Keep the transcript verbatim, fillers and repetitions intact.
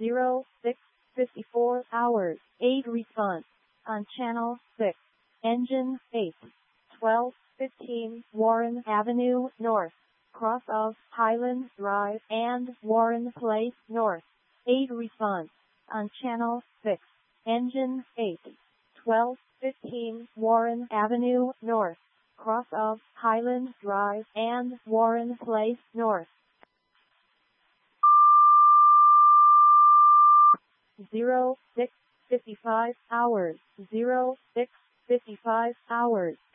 zero six fifty-four hours, eight response. On channel six, engine eight, twelve fifteen Warren Avenue North, cross of Highland Drive and Warren Place North, eight response. On channel six, engine eight, twelve fifteen Warren Avenue North, cross of Highland Drive and Warren Place North. zero six fifty-five hours, zero six fifty-five hours.